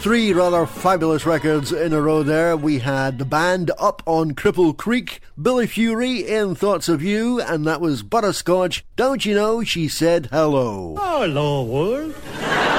Three rather fabulous records in a row there. We had the band Up on Cripple Creek, Billy Fury in Thoughts of You, and that was Butterscotch, Don't You Know She Said Hello. Hello, world.